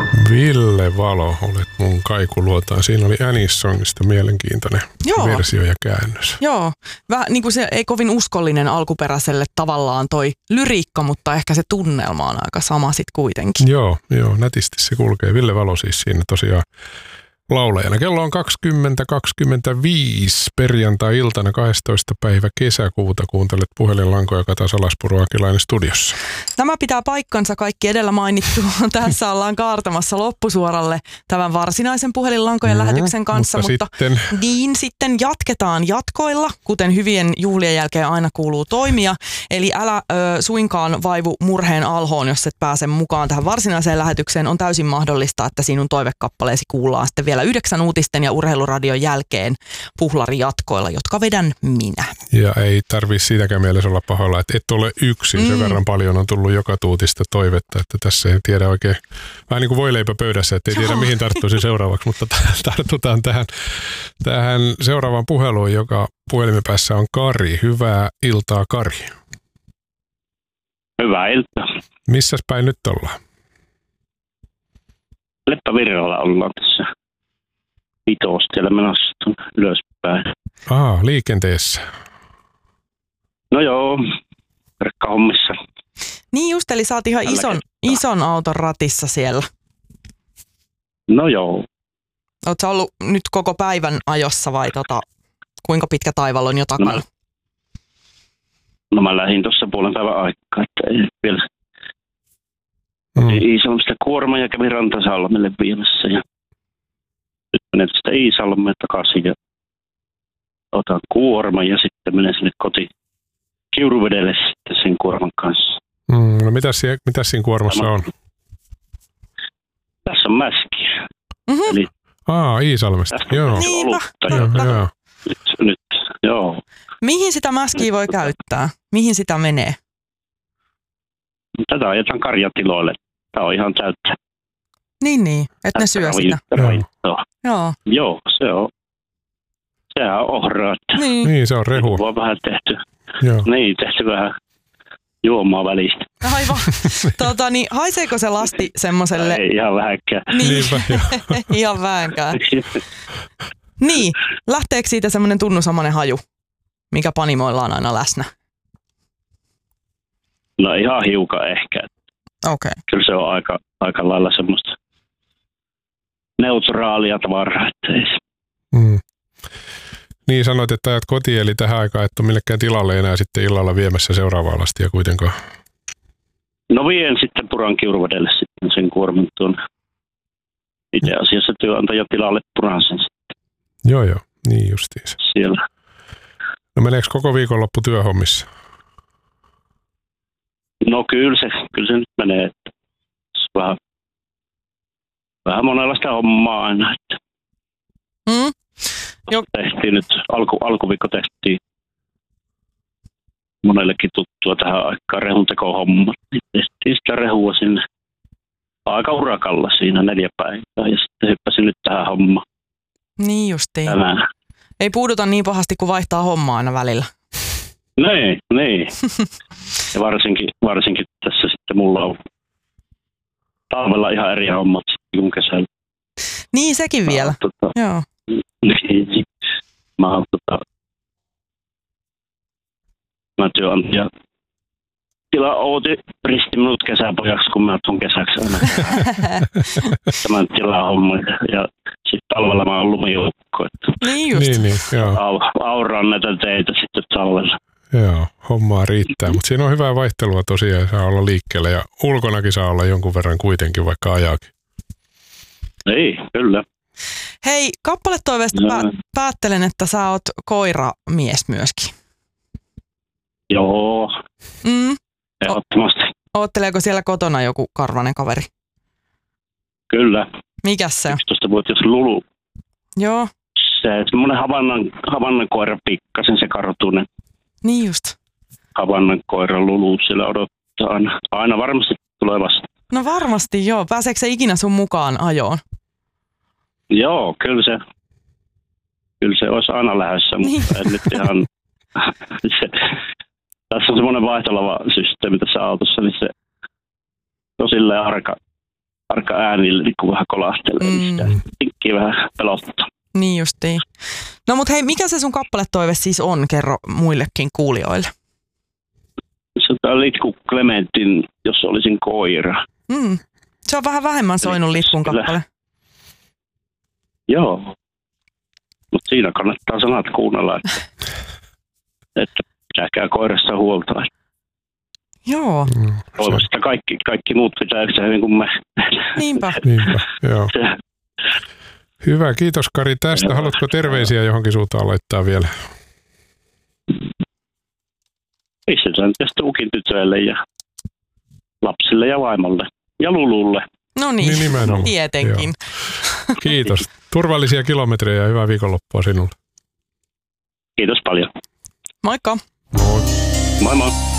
Ville Valo, olet mun kaikuluotaan. Siinä oli Anis-songista mielenkiintoinen versio ja käännös. Joo, vähän niin kuin se ei kovin uskollinen alkuperäiselle tavallaan toi lyriikka, mutta ehkä se tunnelma on aika sama sitten kuitenkin. Joo, nätisti se kulkee. Ville Valo siis siinä tosiaan laulajana. Kello on 20.25 perjantai-iltana 12. päivä kesäkuuta. Kuuntelet puhelinlankoja Kata Salaspuro Akilainen studiossa. Tämä pitää paikkansa kaikki edellä mainittu. Tässä ollaan kaartamassa loppusuoralle tämän varsinaisen puhelinlankojen lähetyksen kanssa. Mutta sitten jatketaan jatkoilla, kuten hyvien juhlien jälkeen aina kuuluu toimia. Eli älä suinkaan vaivu murheen alhoon, jos et pääse mukaan tähän varsinaiseen lähetykseen. On täysin mahdollista, että sinun toivekappaleesi kuullaan sitten vielä 9 uutisten ja urheiluradion jälkeen puhlarijatkoilla, jotka vedän minä. Ja ei tarvitse siitäkään mielessä olla pahoilla, että et ole yksin. Sen verran paljon on tullut joka tuutista toivetta, että tässä ei tiedä oikein, vähän niin kuin voileipä pöydässä, että ei tiedä mihin tarttuisi seuraavaksi, mutta tartutaan tähän seuraavaan puheluun, joka puhelimen päässä on Kari. Hyvää iltaa, Kari. Hyvää iltaa. Missäs päin nyt ollaan? Leppävirralla ollaan tässä. Vitostiellä menossa ylöspäin. Liikenteessä. No joo, rekkahommissa. Niin just, eli sä oot ihan ison auton ratissa siellä. No joo. Oot sä ollut nyt koko päivän ajossa vai kuinka pitkä taival on jo takana? No mä lähdin tuossa puolen päivän aikaa, että ei vielä. Iisalmesta kuorma ja kävin Rantasalmelle viemässä ja nyt menen tästä Iisalmeen takaisin ja otan kuorman ja sitten menen sinne Kiuruvedelle sitten sen kuorman kanssa. No mitäs siinä kuormassa on? Tässä on mäskiä. Eli Iisalmesta. Joo. Joo. Nyt, joo. Mihin sitä mäskiä voi käyttää? Mihin sitä menee? Tätä ajetaan karjatiloille. Tämä on ihan täyttä. Niin, että ne syö sitä. Joo, se on. Sehän on ohraa. Niin, se on rehu. On vähän tehty. Joo. Niin, tehty vähän juomaa välistä. Aivan. Haiseeko se lasti semmoselle? Ei ihan vähänkään. Niin, ihan vähänkään. Niin, lähteekö siitä semmoinen tunnusamainen haju, mikä panimoilla on aina läsnä? No ihan hiukan ehkä. Okei. Kyllä se on aika lailla semmoista neutraalia tavaraa. Niin sanoit, että ajat kotiin, eli tähän aikaan et ole millekään tilalle enää sitten illalla viemässä seuraavaa lastia kuitenkaan. No vien sitten Puran Kiuruvedelle sitten sen kuorman tuonne. Itse asiassa työnantaja tilalle Puran sen sitten. Joo, niin justiinsa. Siellä. No meneekö koko viikonloppu työhommissa? No kyllä se nyt menee, että vähän monenlaista hommaa aina, että tehtiin nyt, alkuviikko tehtiin monellekin tuttua tähän aikaan rehuntekohommat, niin tehtiin sitä rehua sinne aika urakalla siinä 4 päivää ja sitten hyppäsin nyt tähän hommaan. Niin justiin. Tänään. Ei puuduta niin pahasti, kun vaihtaa hommaa aina välillä. Niin. Ja varsinkin tässä sitten mulla on talvella ihan eri hommat kuin kesällä. Niin, sekin vielä. Joo. Niin. Mä työnantaja Outi risti minut kesäpojaksi, kun mä tuun kesäksi aina tämän tilahomman. Ja sitten talvella mä oon lumijoukko. Niin just. Niin, joo. Auraan näitä teitä sitten talvella. Joo, hommaa riittää, mutta siinä on hyvää vaihtelua tosiaan, saa olla liikkeellä ja ulkonakin saa olla jonkun verran kuitenkin, vaikka ajaakin. Ei, kyllä. Hei, kappaletoiveesta päättelen, että sä oot koiramies myöskin. Joo, ehdottomasti. Ootteleeko siellä kotona joku karvanen kaveri? Kyllä. Mikäs se on? 11-vuotias Lulu. Joo. Se semmoinen havannan koira pikkasen se kartunen. Niin just. Havannan koira Lulu siellä odottaa aina varmasti tulee vasta. No varmasti joo. Pääseekö se ikinä sun mukaan ajoon? Joo, kyllä se olisi aina lähdössä, mutta en nyt ihan... tässä on semmoinen vaihtolava systeemi tässä autossa, niin se on silleen arka äänillä niin vähän kolahtelee, niin sitä tinkkiä vähän pelottaa. Niin justiin. No mut hei, mikä se sun kappaletoive siis on? Kerro muillekin kuulijoille. Se on Litku Clementin, jos olisin koira. Se on vähän vähemmän soinut Litkun kappale. Joo. Mutta siinä kannattaa sanat kuunnella, että pitäkää koirassa huolta. Joo. Toivottavasti kaikki muut pitää yhtä hyvin kuin me. Niinpä, joo. Hyvä, kiitos Kari tästä. Haluatko terveisiä johonkin suuntaan laittaa vielä? Pistetään tästä Ukin tytöille ja lapsille ja vaimolle ja Lululle. No niin, tietenkin. Joo. Kiitos. Turvallisia kilometrejä ja hyvää viikonloppua sinulle. Kiitos paljon. Moikka. Moi. Moi moi.